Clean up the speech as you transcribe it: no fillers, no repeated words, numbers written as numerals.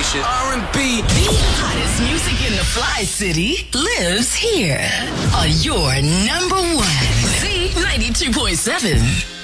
station. R&B. The hottest music in the Fly City lives here on your number one Z92.7.